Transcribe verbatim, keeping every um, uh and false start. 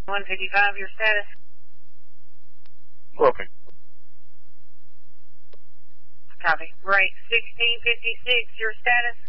one fifty-five, your status? Working. Copy. Right, sixteen fifty-six, your status?